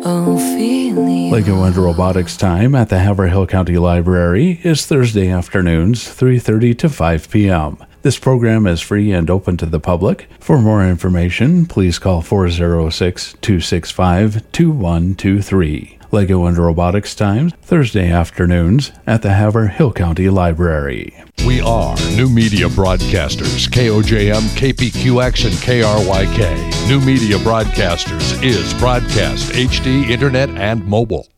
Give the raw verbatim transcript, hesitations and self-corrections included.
Ophelia. Lego and Robotics time at the Haverhill County Library is Thursday afternoons, three thirty to five p.m. This program is free and open to the public. For more information, please call four oh six, two six five, two one two three. Lego and Robotics Times, Thursday afternoons at the Haverhill County Library. We are New Media Broadcasters, K O J M, K P Q X, and K R Y K. New Media Broadcasters is broadcast, H D, internet, and mobile.